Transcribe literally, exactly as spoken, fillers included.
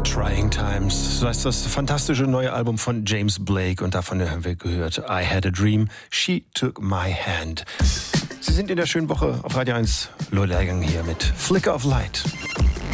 Trying Times. So heißt das fantastische neue Album von James Blake. Und davon haben wir gehört I Had a Dream, She Took My Hand. Sie sind in der schönen Woche auf Radio eins. Lola Lehrgang hier mit Flicker of Light.